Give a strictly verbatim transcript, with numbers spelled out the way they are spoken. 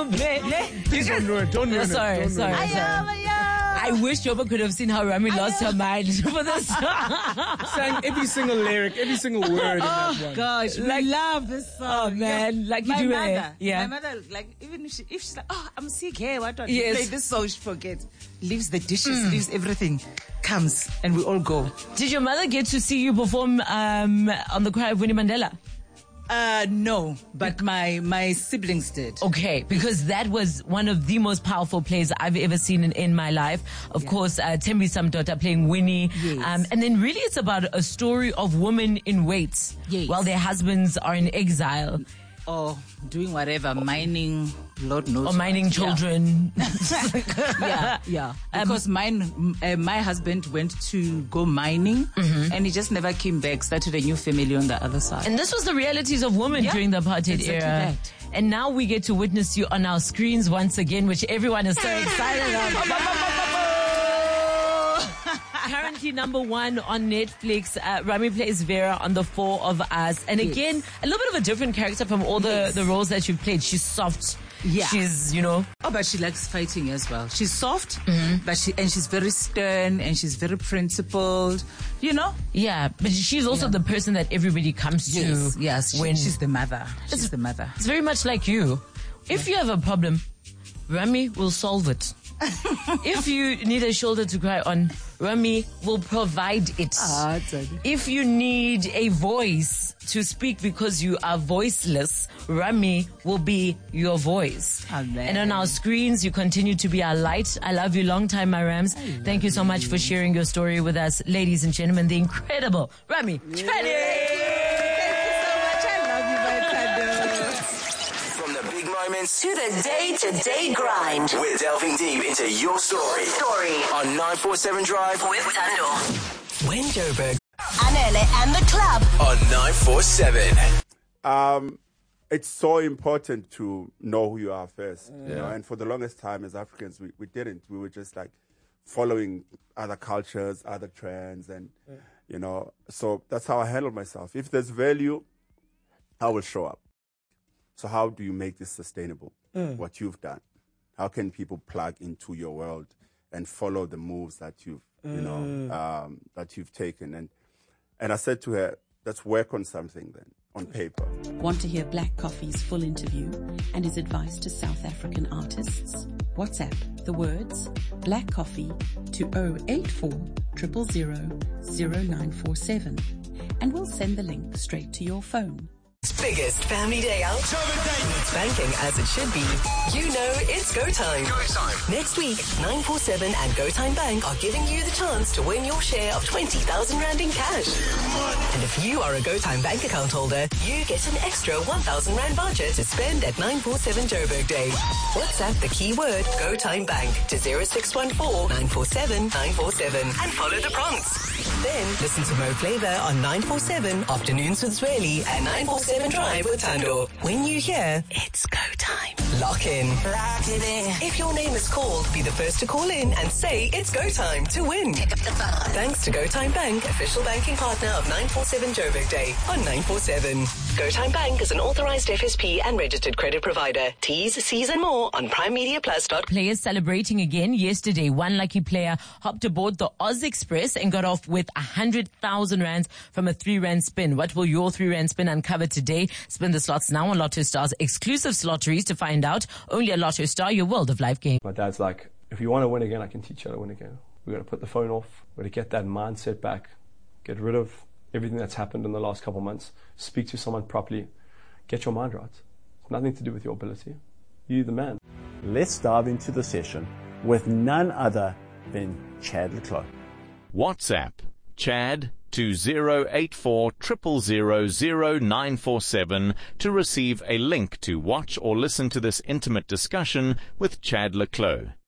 will play. Please don't ruin it. Don't ruin it. Sorry, Don't sorry, ruin it. sorry. I wish Joba could have seen how Rami lost her mind for this. Sang every single lyric, every single word in that one. Gosh, Like- we love this song. Oh man, like you My do mother, it. Yeah. my mother, like, even if, she, if she's like, oh, I'm sick, hey, what do I Yes. play this song, she forgets. Leaves the dishes, leaves everything, comes, and we all go. Did your mother get to see you perform um, on the Cry of Winnie Mandela? Uh, no, but my, my siblings did. Okay, because that was one of the most powerful plays I've ever seen in, in my life. Of Yeah. course, uh, Tembi Samdota playing Winnie. Yes. Um, and then really it's about a story of women in wait Yes. while their husbands are in exile Or doing whatever, mining, Lord knows. or mining what. Yeah. children. Yeah, yeah. Um, Because mine, uh, my husband went to go mining, and he just never came back. Started a new family on the other side. And this was the realities of women Yeah, during the apartheid exactly era. that. And now we get to witness you on our screens once again, which everyone is so excited about. Currently number one on Netflix. Uh, Rami plays Vera on The Four of Us. And Yes. again, a little bit of a different character from all the, Yes. the roles that you've played. She's soft. Yeah. She's, you know. Oh, but she likes fighting as well. She's soft, but she and she's very stern and she's very principled. You know. Yeah, but she's also Yeah. the person that everybody comes Yes, to. yes. when she's the mother. She's the mother. It's very much like you. If you have a problem, Rami will solve it. If you need a shoulder to cry on, Rami will provide it. Ah, it's okay. If you need a voice to speak because you are voiceless, Rami will be your voice. Amen. And on our screens, you continue to be our light. I love you long time, my Rams. Thank you so much for sharing your story with us, ladies and gentlemen. The incredible Rami Chwane. Thank you so much. I love you, my Tando. From the big moments To the day-to-day grind. we're delving deep into your story. Story On nine forty-seven Drive with Tando. Wayne Joburg Anele and the club. on nine forty-seven. Um, it's so important to know who you are first. You know, and for the longest time as Africans, we, we didn't. We were just like following other cultures, other trends, and you know. So that's how I handle myself. If there's value, I will show up. So how do you make this sustainable? What you've done? How can people plug into your world and follow the moves that you've, you know, um, that you've taken? And and I said to her, let's work on something then, on paper. Want to hear Black Coffee's full interview and his advice to South African artists? WhatsApp the words Black Coffee to zero eight four zero zero zero zero nine four seven and we'll send the link straight to your phone. Biggest family day out. It's banking as it should be. You know it's go time. Go time. Next week, nine four seven and Go Time Bank are giving you the chance to win your share of twenty thousand rand in cash. And if you are a Go Time Bank account holder, you get an extra one thousand rand voucher to spend at nine four seven Joburg Day. WhatsApp the keyword Go Time Bank to zero six one four nine four seven nine four seven and follow the prompts. Then listen to Mo Flavor on nine four seven Afternoons with Zweli and nine four seven Drive with Tando. When you hear, it's go time. Lock in. Lock it in. If your name is called, be the first to call in and say it's go time to win. Pick up the phone. Thanks to Go Time Bank, official banking partner of nine four seven Joburg Day on nine four seven. Go Time Bank is an authorized F S P and registered credit provider. T's, C's and more on prime media plus dot com. Players celebrating again yesterday. One lucky player hopped aboard the Oz Express and got off with one hundred thousand rands from a three rand spin. What will your three rand spin uncover today? Spin the slots now on Lotto Star's exclusive lotteries to find out. Only a Lotto Star, your world of life game. My dad's like, if you want to win again, I can teach you how to win again. We're going to put the phone off. We're going to get that mindset back. Get rid of everything that's happened in the last couple of months. Speak to someone properly. Get your mind right. It's nothing to do with your ability. You're the man. Let's dive into the session with none other than Chad Leclerc. WhatsApp Chad to zero eight four zero zero zero zero nine four seven to receive a link to watch or listen to this intimate discussion with Chad Leclerc.